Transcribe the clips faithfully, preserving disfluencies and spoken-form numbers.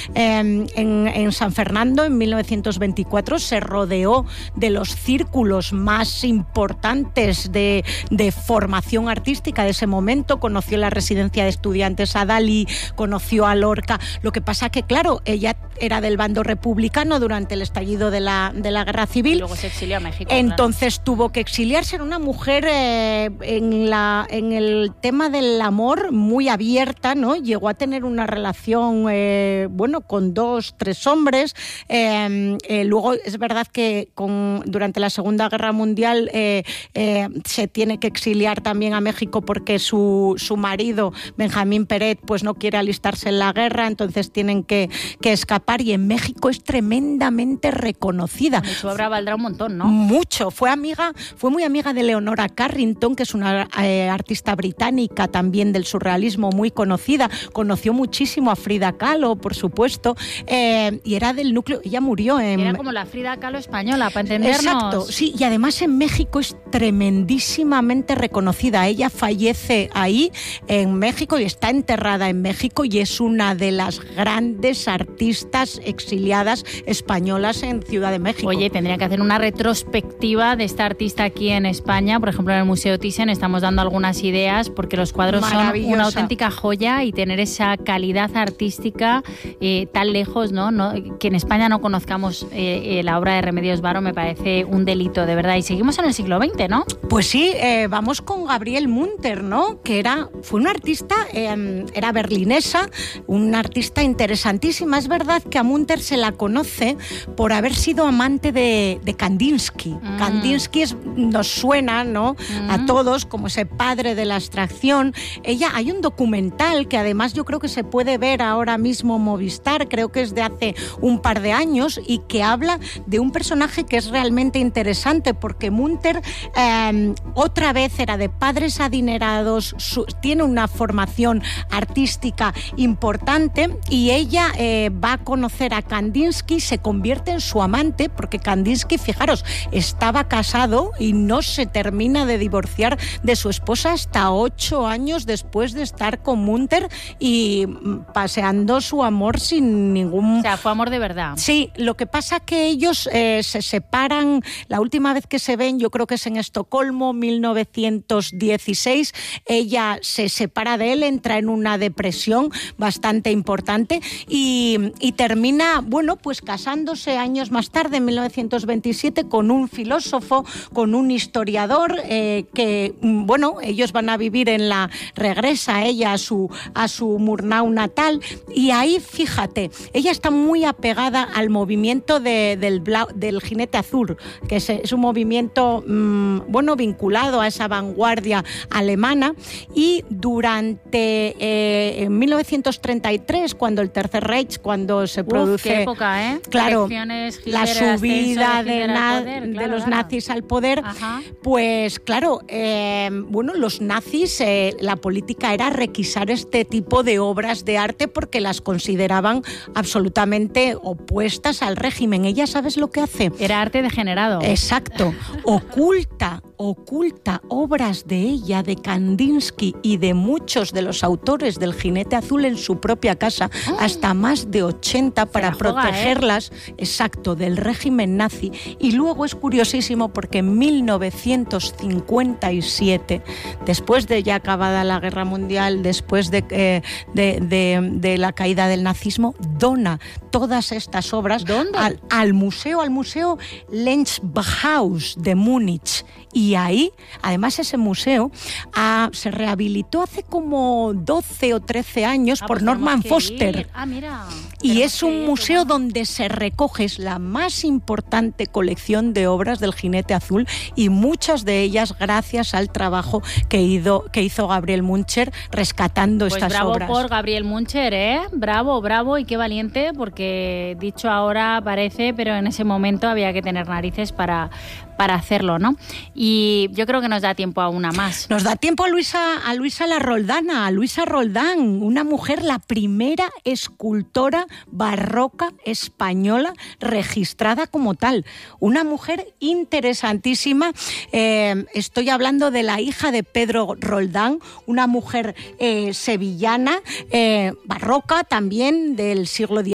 eh, en, en San Fernando en mil novecientos veinticuatro, se rodeó de los círculos más importantes de, de formación artística de ese momento, conoció la residencia de estudiantes a Dalí, conoció a Lorca. Lo que pasa que, claro, ella era del bando republicano durante el estallido de la, de la Guerra Civil. Y luego se exilió a México. Entonces claro. tuvo que exiliarse. Era una mujer eh, en, la, en el tema del amor muy abierta, ¿no? Llegó a tener una relación, eh, bueno, con dos, tres hombres. Eh, eh, luego es verdad que con, durante la Segunda Guerra Mundial eh, eh, se tiene que exiliar también a México porque su, su marido, Benjamín Peret, pues no quiere alistarse en la guerra, entonces tienen que, que escapar, y en México es tremendamente reconocida. Y su obra valdrá un montón, ¿no? Mucho. Fue amiga, fue muy amiga de Leonora Carrington, que es una eh, artista británica también del surrealismo muy conocida. Conoció muchísimo a Frida Kahlo, por supuesto, eh, y era del núcleo. Ella murió en... Era como la Frida Kahlo española, para entendernos. Exacto, sí, y además en México es tremendísimamente reconocida. Ella fallece ahí, en México, y está enterrada en México, y es una de las grandes artistas exiliadas españolas en Ciudad de México. Oye, tendría que hacer una retrospectiva de esta artista aquí en España. Por ejemplo, en el Museo Thyssen estamos dando algunas ideas, porque los cuadros son una auténtica joya, y tener esa calidad artística eh, tan lejos, ¿no? ¿no? Que en España no conozcamos eh, eh, la obra de Remedios Varo me parece un delito, de verdad. Y seguimos en el siglo veinte, ¿no? Pues sí, eh, vamos con Gabrielle Munter, ¿no? Que era, fue una artista, eh, era berlinesa, una artista interesantísima. Es verdad que a Munter se la conoce por haber sido amante de, de Kandinsky. Mm. Kandinsky es, nos suena, ¿no? Mm. A todos como ese padre de la abstracción. Ella, hay un documental que además yo creo que se puede ver ahora mismo en Movistar, creo que es de hace un par de años, y que habla de un personaje que es realmente interesante, porque Munter eh, otra vez era de padres adinerados, su, tiene una formación artística importante, y ella eh, va a conocer a Kandinsky, se convierte en su amante, porque Kandinsky, fijaros, estaba casado y no se termina de divorciar de su esposa hasta ocho años después de estar con Munter y paseando su amor sin ningún... O sea, fue amor de verdad. Sí, lo que pasa que ellos eh, se separan, la última vez que se ven yo creo que es en Estocolmo, mil novecientos dieciséis, ella se separa de él, entra en una depresión bastante importante y, y termina, bueno, pues casándose años más tarde, en mil novecientos veintisiete, con un filósofo, con un historiador, eh, que, bueno, ellos van a vivir en la, regresa ella a su, a su Murnau natal, y ahí, fíjate, ella está muy apegada al movimiento de, del, del jinete azul, que es, es un movimiento, mmm, bueno, vinculado a esa vanguardia alemana, y durante, eh, en mil novecientos treinta y tres, cuando el Tercer Reich, cuando se Uf, produce... qué época, ¿eh? Claro, Hitler, la subida de, de, na, poder, de claro, los claro. nazis al poder, Ajá. pues claro, eh, bueno, los nazis, eh, la política era requisar este tipo de obras de arte porque las consideraban absolutamente opuestas al régimen. Ella, ¿sabes lo que hace? Era arte degenerado. Exacto. Oculta, oculta obras de ella, de Kandinsky y de muchos de los autores del Jinete Azul en su propia casa, oh. hasta más de ochenta, para protegerlas, juega, ¿eh? exacto, del régimen nazi. Y luego es curiosísimo porque en mil novecientos cincuenta y siete, después de ya acabada la Guerra Mundial, después de, eh, de, de, de la caída del nazismo, dona todas estas obras al, al museo, al museo Lenz-Bauhaus de Múnich. Y ahí, además, ese museo ah, se rehabilitó hace como doce o trece años ah, por pues Norman Foster. Ah, mira. Y es un museo ir, donde se recoge la más importante colección de obras del Jinete Azul, y muchas de ellas gracias al trabajo que hizo, que hizo Gabrielle Munter rescatando pues estas bravo obras. Bravo por Gabrielle Munter, ¿eh? Bravo, bravo, y qué valiente, porque dicho ahora parece, pero en ese momento había que tener narices para, para hacerlo, ¿no? Y yo creo que nos da tiempo a una más. Nos da tiempo a Luisa, a Luisa la Roldana, a Luisa Roldán, una mujer, la primera escultora barroca española registrada como tal. Una mujer interesantísima. Eh, estoy hablando de la hija de Pedro Roldán, una mujer eh, sevillana, eh, barroca también del siglo diecinueve.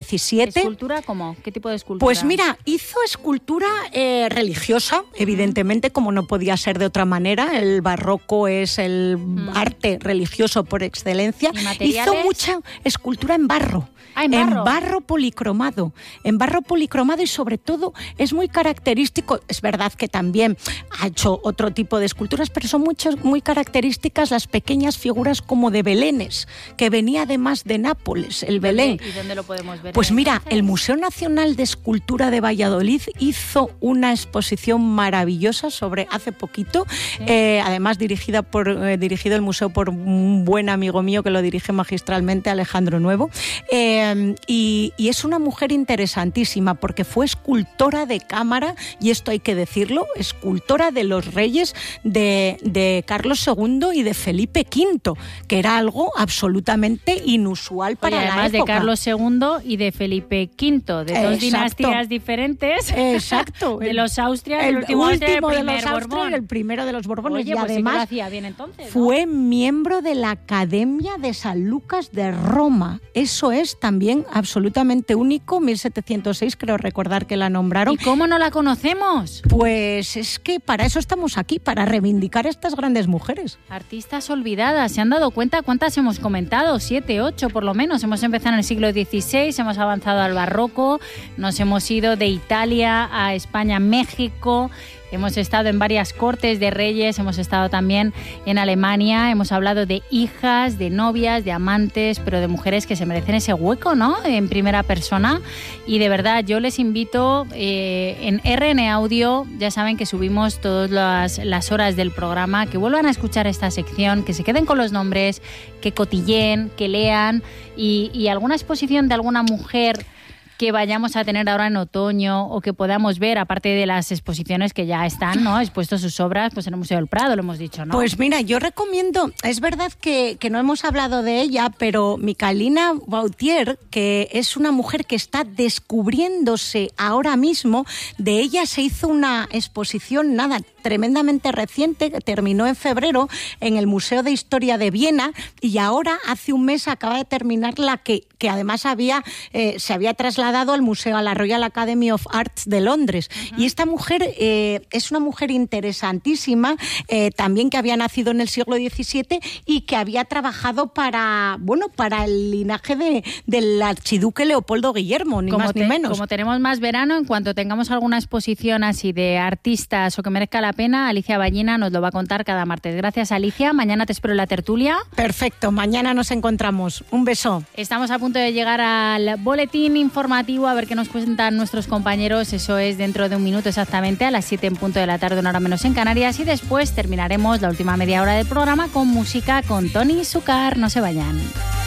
diecisiete. ¿Escultura cómo? ¿Qué tipo de escultura? Pues mira, hizo escultura eh, religiosa, evidentemente, como no podía ser de otra manera. El barroco es el mm. arte religioso por excelencia. Hizo mucha escultura en barro. Ah, ¿en barro? En barro policromado. En barro policromado y sobre todo es muy característico. Es verdad que también ha hecho otro tipo de esculturas, pero son muchas, muy características las pequeñas figuras como de belenes, que venía además de Nápoles, el Belén. ¿Y dónde lo podemos ver? Pues mira, el Museo Nacional de Escultura de Valladolid hizo una exposición maravillosa sobre hace poquito, ¿sí? eh, además dirigida por eh, dirigido el museo por un buen amigo mío que lo dirige magistralmente, Alejandro Nuevo, eh, y, y es una mujer interesantísima porque fue escultora de cámara, y esto hay que decirlo, escultora de los reyes de, de Carlos segundo y de Felipe quinto, que era algo absolutamente inusual para Oye, la además época. de Carlos segundo y de Felipe quinto, de dos Exacto. dinastías diferentes. Exacto. De los Austrias, el, el último, último el de los Borbón. Austrias, el primero de los Borbones. Oye, y pues además sí que lo hacía bien entonces, ¿no? fue miembro de la Academia de San Lucas de Roma. Eso es también absolutamente único. mil setecientos seis, creo recordar que la nombraron. ¿Y cómo no la conocemos? Pues es que para eso estamos aquí, para reivindicar a estas grandes mujeres. Artistas olvidadas. ¿Se han dado cuenta cuántas hemos comentado? Siete, ocho por lo menos. Hemos empezado en el siglo dieciséis, hemos avanzado al barroco, nos hemos ido de Italia a España, México. Hemos estado en varias cortes de reyes, hemos estado también en Alemania, hemos hablado de hijas, de novias, de amantes, pero de mujeres que se merecen ese hueco, ¿no?, en primera persona. Y de verdad, yo les invito, eh, en R N Audio, ya saben que subimos todas las, las horas del programa, que vuelvan a escuchar esta sección, que se queden con los nombres, que cotilleen, que lean, y, y alguna exposición de alguna mujer que vayamos a tener ahora en otoño o que podamos ver, aparte de las exposiciones que ya están, ¿no?, expuestos sus obras, pues en el Museo del Prado, lo hemos dicho, ¿no? Pues mira, yo recomiendo, es verdad que, que no hemos hablado de ella, pero Micaelina Bautier, que es una mujer que está descubriéndose ahora mismo, de ella se hizo una exposición, nada, tremendamente reciente, que terminó en febrero en el Museo de Historia de Viena, y ahora hace un mes acaba de terminar la que, que además había eh, se había trasladado al museo, a la Royal Academy of Arts de Londres. Uh-huh. Y esta mujer eh, es una mujer interesantísima, eh, también que había nacido en el siglo diecisiete y que había trabajado para, bueno, para el linaje de, del archiduque Leopoldo Guillermo, ni como más te, ni menos. Como tenemos más verano, en cuanto tengamos alguna exposición así de artistas o que merezca la pena, Alicia Ballina nos lo va a contar cada martes. Gracias, Alicia. Mañana te espero en la tertulia. Perfecto, mañana nos encontramos. Un beso. Estamos a punto de llegar al boletín informativo, a ver qué nos cuentan nuestros compañeros. Eso es dentro de un minuto exactamente, a las siete en punto de la tarde, una hora menos en Canarias, y después terminaremos la última media hora del programa con música con Tony Zucar. No se vayan.